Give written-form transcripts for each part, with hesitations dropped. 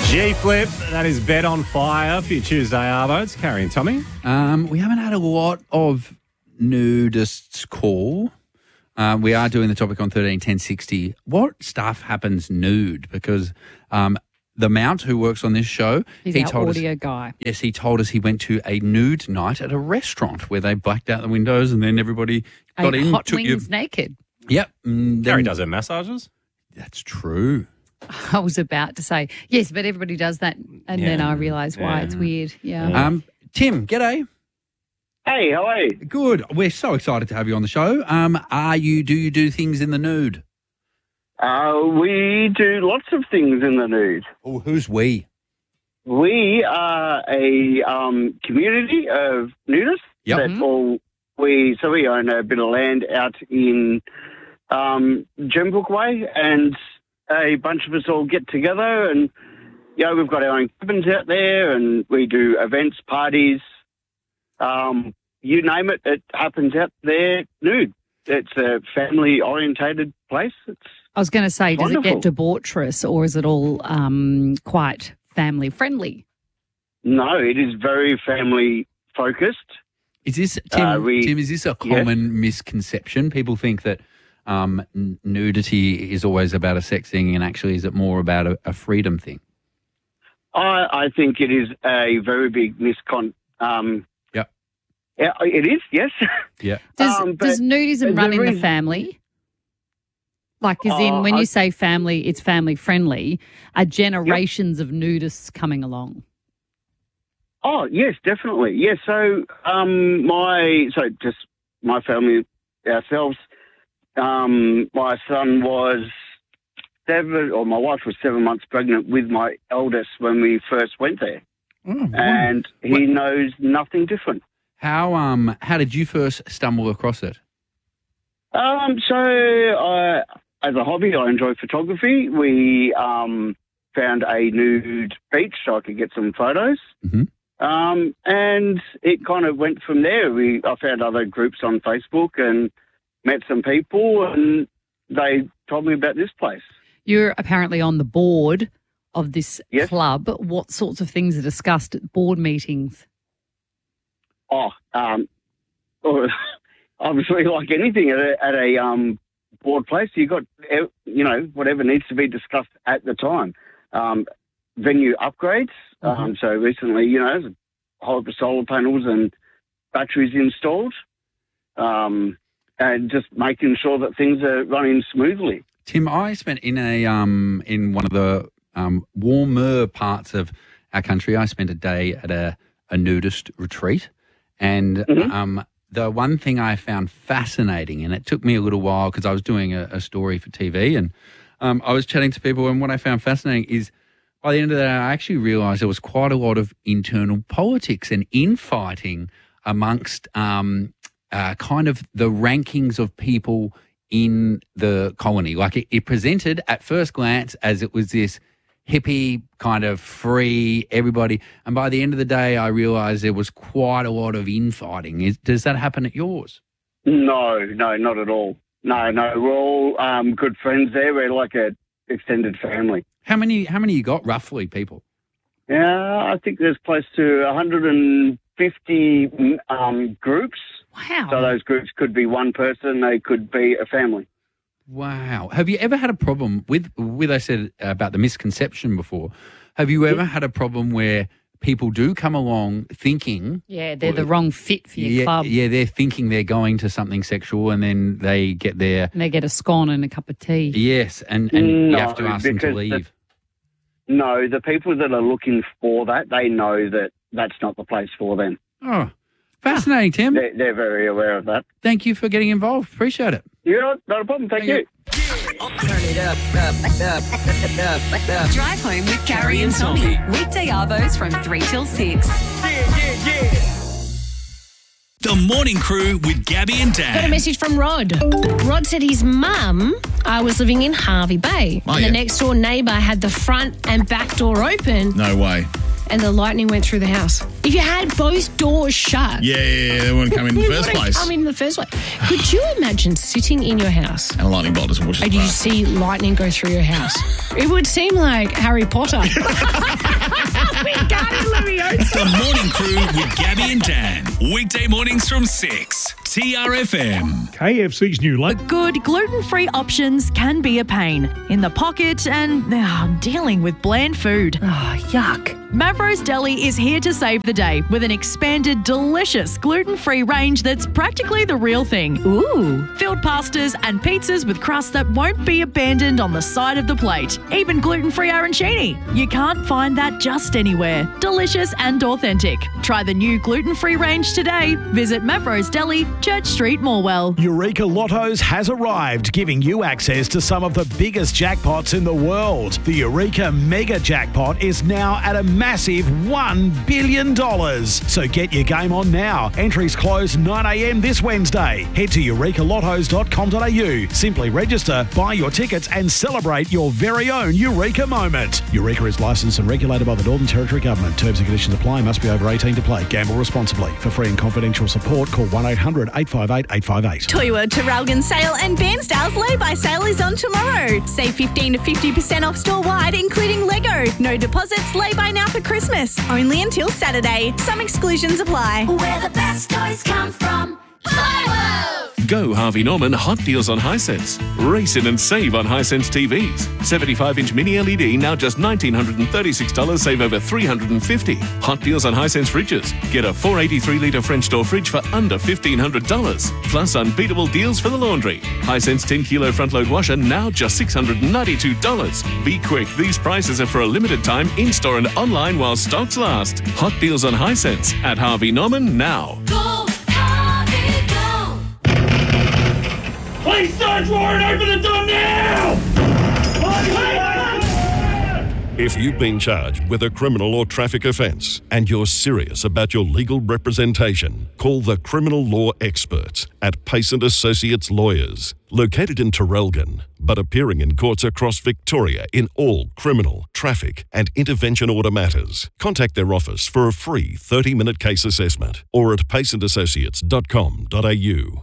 G-Flip, that is Bet on Fire for your Tuesday Arvo. It's Carrie and Tommy. We haven't had a lot of nudists call. We are doing the topic on 131060. What stuff happens nude? Because the Mount, who works on this show, He's he our told audio us, guy. Yes, he told us he went to a nude night at a restaurant where they blacked out the windows and then everybody got in. Hot took wings naked. Yep. Carrie does her massages. That's true. I was about to say, yes, but everybody does that. And then I realised why it's weird. Yeah. Tim, g'day. Hey, how are you? Good. We're so excited to have you on the show. Do you do things in the nude? We do lots of things in the nude. Oh, who's we? We are a community of nudists. Yep. So we own a bit of land out in Gembrook Way, and a bunch of us all get together, and we've got our own cabins out there, and we do events, parties, you name it. It happens out there nude. It's a family-orientated place. I was going to say, does it wonderful. get debaucherous or is it all quite family-friendly? No, it is very family-focused. Is this, Tim, is this a common misconception? People think that nudity is always about a sex thing, and actually is it more about a freedom thing? I think it is a very big Yep. Yeah, it is, yes. Yeah. Does nudism run in the reason- family? Like, as in, when you say family, it's family-friendly. Are generations of nudists coming along? Oh, yes, definitely. Yes, so just my family, ourselves, my son was my wife was 7 months pregnant with my eldest when we first went there. And he knows nothing different. How did you first stumble across it? As a hobby, I enjoy photography. We found a nude beach so I could get some photos. Mm-hmm. And it kind of went from there. I found other groups on Facebook and met some people, and they told me about this place. You're apparently on the board of this Yes. club. What sorts of things are discussed at board meetings? Obviously, like anything at a board place, you got whatever needs to be discussed at the time. Venue upgrades. So recently, there's a whole heap of solar panels and batteries installed, and just making sure that things are running smoothly. Tim, I spent in in one of the warmer parts of our country. I spent a day at a nudist retreat, and the one thing I found fascinating, and it took me a little while because I was doing a story for TV, and I was chatting to people, and what I found fascinating is by the end of the day, I actually realised there was quite a lot of internal politics and infighting amongst kind of the rankings of people in the colony. Like it presented at first glance as it was this hippie kind of free everybody, and by the end of the day, I realised there was quite a lot of infighting. Does that happen at yours? No, not at all. No, we're all good friends there. We're like a extended family. How many you got roughly, people? Yeah, I think there's close to 150 groups. Wow. So those groups could be one person, they could be a family. Wow. Have you ever had a problem with I said about the misconception before, have you ever had a problem where people do come along thinking... Yeah, they're the wrong fit for your club. Yeah, they're thinking they're going to something sexual, and then they get there... And they get a scone and a cup of tea. Yes, and you have to ask them to leave. The people that are looking for that, they know that that's not the place for them. Oh, fascinating, Tim. They're very aware of that. Thank you for getting involved. Appreciate it. Yeah, not a problem. Thank you. Turn it up. Drive home with Carrie and Tommy. Weekday arvos from 3 till 6. The Morning Crew with Gabby and Got a Dan. message from Rod. Rod said his mum was living in Harvey Bay. Oh, and yeah. the next door neighbour had the front and back door open. No way. and the lightning went through the house. If you had both doors shut, Yeah, they wouldn't come in the first place. I mean, in the first place. Could you imagine sitting in your house And a lightning bolt just washes and you past. see lightning go through your house? It would seem like Harry Potter. The Morning Crew with Gabby and Dan. Weekday mornings from 6. TRFM. KFC's new lunch. Good gluten-free options can be a pain in the pocket and dealing with bland food. Yuck. Mavro's Deli is here to save the day with an expanded, delicious gluten-free range that's practically the real thing. Ooh. Filled pastas and pizzas with crust that won't be abandoned on the side of the plate. Even gluten-free arancini. You can't find that just anywhere. Delicious and authentic. Try the new gluten-free range today. Visit Mavro's Deli, Church Street, Morwell. Eureka Lottos has arrived, giving you access to some of the biggest jackpots in the world. The Eureka Mega Jackpot is now at a massive $1 billion. So get your game on now. Entries close 9 a.m. this Wednesday. Head to eurekalottos.com.au. Simply register, buy your tickets and celebrate your very own Eureka moment. Eureka is licensed and regulated by the Northern Territory Government. Terms and conditions apply. Must be over 18 to play. Gamble responsibly. For free and confidential support, call 1-800-858-858. Toyota Traralgon sale and Bairnsdale's lay-by sale is on tomorrow. Save 15 to 50% off store-wide, including Lego. No deposits, lay-by now for Christmas. Only until Saturday. Some exclusions apply. Where the best toys come from. Plywood. Go Harvey Norman Hot Deals on Hisense. Race in and save on Hisense TVs. 75-inch mini LED now just $1,936, save over $350. Hot Deals on Hisense fridges. Get a 483-litre French door fridge for under $1,500. Plus unbeatable deals for the laundry. Hisense 10-kilo front-load washer now just $692. Be quick, these prices are for a limited time in-store and online while stocks last. Hot Deals on Hisense at Harvey Norman now. Please search warrant, open the door now! If you've been charged with a criminal or traffic offence and you're serious about your legal representation, call the criminal law experts at Pace & Associates Lawyers. Located in Traralgon, but appearing in courts across Victoria in all criminal, traffic and intervention order matters. Contact their office for a free 30-minute case assessment or at paceandassociates.com.au.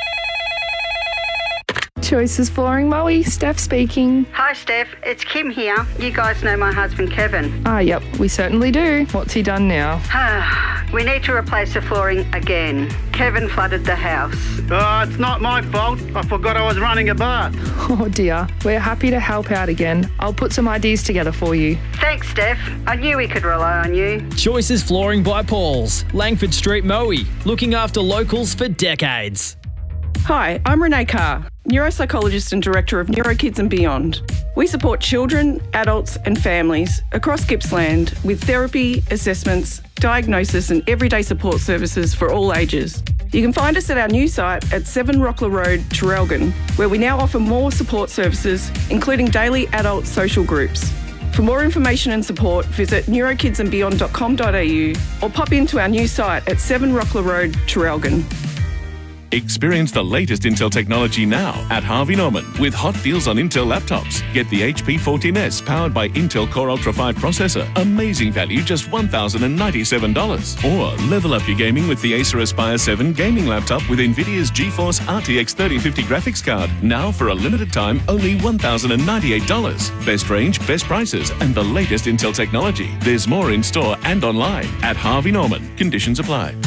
Choices Flooring Moe, Steph speaking. Hi Steph, it's Kim here. You guys know my husband Kevin. Yep, we certainly do. What's he done now? We need to replace the flooring again. Kevin flooded the house. It's not my fault. I forgot I was running a bath. Oh dear, we're happy to help out again. I'll put some ideas together for you. Thanks Steph, I knew we could rely on you. Choices Flooring by Paul's, Langford Street Moe, looking after locals for decades. Hi, I'm Renee Carr, neuropsychologist and director of NeuroKids and Beyond. We support children, adults and families across Gippsland with therapy, assessments, diagnosis and everyday support services for all ages. You can find us at our new site at 7 Rockler Road, Traralgon, where we now offer more support services, including daily adult social groups. For more information and support, visit neurokidandbeyond.com.au or pop into our new site at 7 Rockler Road, Traralgon. Experience the latest Intel technology now at Harvey Norman with hot deals on Intel laptops. Get the HP 14S powered by Intel Core Ultra 5 processor. Amazing value, just $1,097. Or level up your gaming with the Acer Aspire 7 gaming laptop with NVIDIA's GeForce RTX 3050 graphics card. Now for a limited time, only $1,098. Best range, best prices, and the latest Intel technology. There's more in store and online at Harvey Norman. Conditions apply.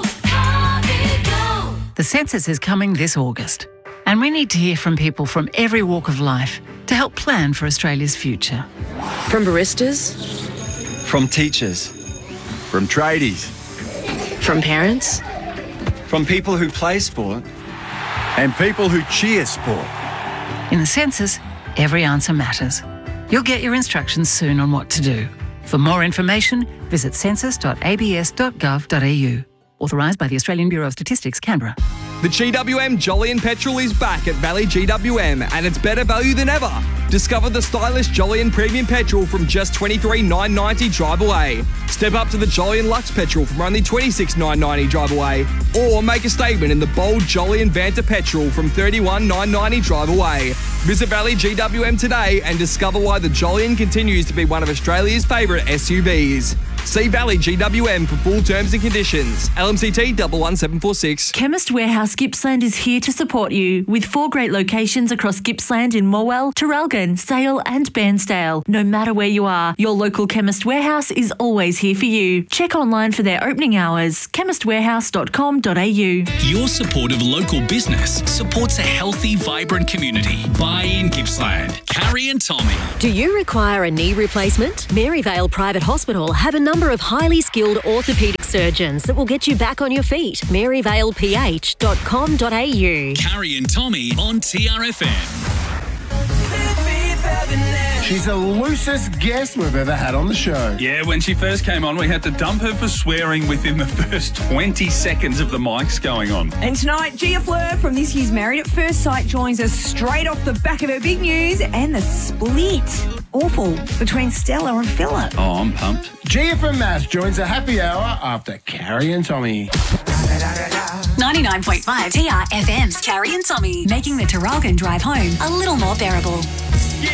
The census is coming this August, and we need to hear from people from every walk of life to help plan for Australia's future. From baristas, from teachers, from tradies, from parents, from people who play sport, and people who cheer sport. In the census, every answer matters. You'll get your instructions soon on what to do. For more information, visit census.abs.gov.au. Authorised by the Australian Bureau of Statistics, Canberra. The GWM Jolyon petrol is back at Valley GWM and it's better value than ever. Discover the stylish Jolyon Premium Petrol from just $23,990 drive away. Step up to the Jolyon Lux Petrol from only $26,990 drive away. Or make a statement in the bold Jolyon Vanta Petrol from $31,990 drive away. Visit Valley GWM today and discover why the Jolyon continues to be one of Australia's favourite SUVs. See Valley GWM for full terms and conditions. LMCT 11746. Chemist Warehouse Gippsland is here to support you with 4 great locations across Gippsland in Morwell, Traralgon, Sale and Bairnsdale. No matter where you are, your local Chemist Warehouse is always here for you. Check online for their opening hours, chemistwarehouse.com.au. Your support of local business supports a healthy, vibrant community. Buy in Gippsland. Carrie and Tommy. Do you require a knee replacement? Maryvale Private Hospital have a number of highly skilled orthopaedic surgeons that will get you back on your feet. maryvaleph.com.au. Carrie and Tommy on TRFM. She's the loosest guest we've ever had on the show. Yeah, when she first came on, we had to dump her for swearing within the first 20 seconds of the mics going on. And tonight, Gia Fleur from this year's Married at First Sight joins us straight off the back of her big news and the split. Awful between Stella and Philip. Oh, I'm pumped. Gia from Mass joins the happy hour after Carrie and Tommy. 99.5 TRFM's Carrie and Tommy, making the Traralgon drive home a little more bearable.